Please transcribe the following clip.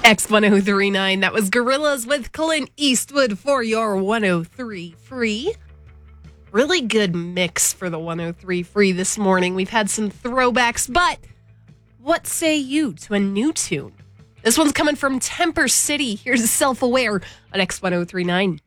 X1039. That was Gorillaz with Clint Eastwood for your 103 free. Really good mix for the 103 free this morning. We've had some throwbacks, but what say you to a new tune? This one's coming from Temper City. Here's Self Aware on X1039.